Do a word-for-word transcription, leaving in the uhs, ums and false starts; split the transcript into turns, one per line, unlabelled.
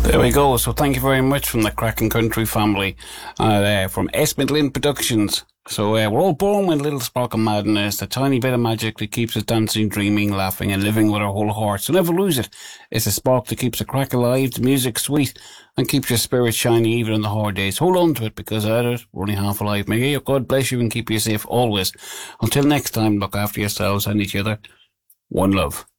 There we go. So thank you very much from the Cracking Country family, uh, uh, from S. Midland Productions. So uh, we're all born with a little spark of madness, the tiny bit of magic that keeps us dancing, dreaming, laughing and living with our whole hearts. So never lose it. It's a spark that keeps the crack alive, the music sweet and keeps your spirit shiny even in the hard days. Hold on to it, because at it, we're only half alive. May God bless you and keep you safe always. Until next time, look after yourselves and each other. One love.